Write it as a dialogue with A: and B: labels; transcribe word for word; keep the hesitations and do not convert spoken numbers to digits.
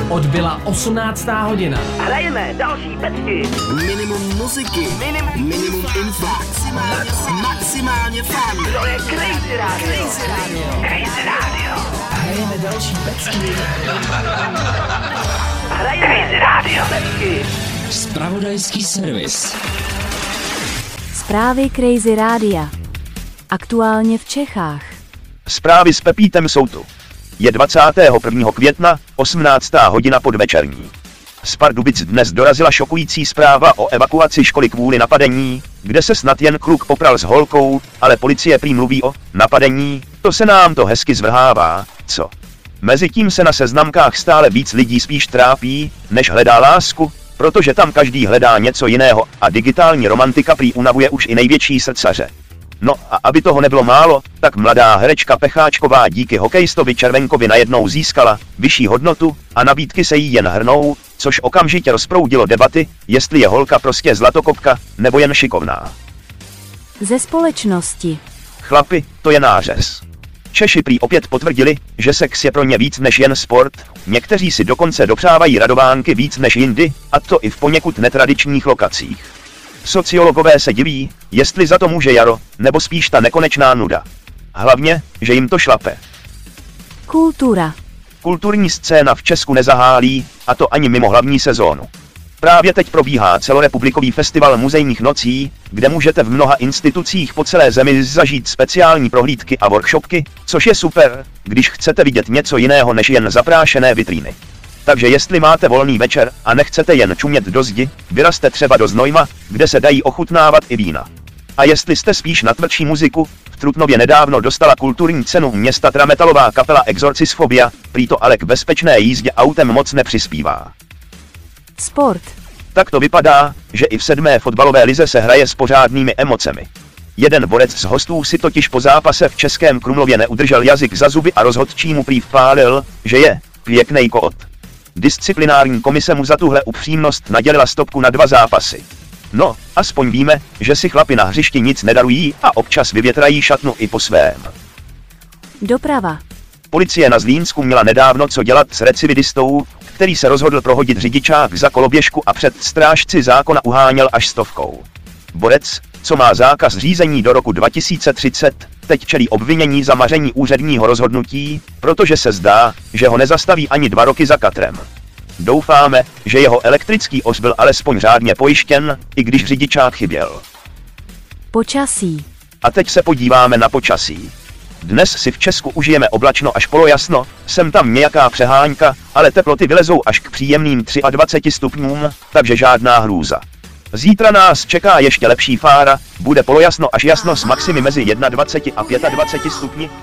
A: Odbyla osmnáctá hodina.
B: Hrajeme další pecky.
C: Minimum muziky. Minimum, minimum info. Maximálně, maximálně fun.
B: To je Crazy Radio.
C: Crazy Radio.
B: Crazy Radio.
A: Hrajeme další pecky.
B: Hrajeme Crazy Radio. Pecky.
D: Zpravodajský servis.
E: Zprávy Crazy Rádia. Aktuálně v Čechách.
F: Zprávy s Pepítem jsou tu. Je dvacátého prvního května, osmnáctá hodina podvečerní. Z Pardubic dnes dorazila šokující zpráva o evakuaci školy kvůli napadení, kde se snad jen kluk popral s holkou, ale policie prý mluví o napadení, to se nám to hezky zvrhává, co? Mezitím se na seznamkách stále víc lidí spíš trápí, než hledá lásku, protože tam každý hledá něco jiného a digitální romantika prý unavuje už i největší srdcaře. No a aby toho nebylo málo, tak mladá herečka Pecháčková díky hokejistovi Červenkovi najednou získala vyšší hodnotu a nabídky se jí jen hrnou, což okamžitě rozproudilo debaty, jestli je holka prostě zlatokopka, nebo jen šikovná.
E: Ze společnosti.
F: Chlapi, to je nářez. Češi prý opět potvrdili, že sex je pro ně víc než jen sport, někteří si dokonce dopřávají radovánky víc než jindy, a to i v poněkud netradičních lokacích. Sociologové se diví, jestli za to může jaro, nebo spíš ta nekonečná nuda. Hlavně, že jim to šlape.
E: Kultura.
F: Kulturní scéna v Česku nezahálí, a to ani mimo hlavní sezónu. Právě teď probíhá celorepublikový festival muzejních nocí, kde můžete v mnoha institucích po celé zemi zažít speciální prohlídky a workshopky, což je super, když chcete vidět něco jiného než jen zaprášené vitríny. Takže jestli máte volný večer a nechcete jen čumět do zdi, vyrazte třeba do Znojma, kde se dají ochutnávat i vína. A jestli jste spíš na tvrdší muziku, v Trutnově nedávno dostala kulturní cenu města metalová kapela Exorcisfobia, prý to ale k bezpečné jízdě autem moc nepřispívá.
E: Sport.
F: Tak to vypadá, že i v sedmé fotbalové lize se hraje s pořádnými emocemi. Jeden borec z hostů si totiž po zápase v Českém Krumlově neudržel jazyk za zuby a rozhodčí mu prý vpálil, že je pěknej kód. Disciplinární komise mu za tuhle upřímnost nadělila stopku na dva zápasy. No, aspoň víme, že si chlapi na hřišti nic nedarují a občas vyvětrají šatnu i po svém.
E: Doprava.
F: Policie na Zlínsku měla nedávno co dělat s recidivistou, který se rozhodl prohodit řidičák za koloběžku a před strážci zákona uháněl až stovkou. Borec, co má zákaz řízení do roku dva tisíce třicet, teď čelí obvinění za maření úředního rozhodnutí, protože se zdá, že ho nezastaví ani dva roky za katrem. Doufáme, že jeho elektrický os byl alespoň řádně pojištěn, i když řidičák chyběl.
E: Počasí. A
F: teď se podíváme na počasí. Dnes si v Česku užijeme oblačno až polojasno, sem tam nějaká přehánka, ale teploty vylezou až k příjemným dvaceti třem stupňům, takže žádná hrůza. Zítra nás čeká ještě lepší fára, bude polojasno až jasno s maximy mezi dvaceti jedním a dvaceti pěti stupni,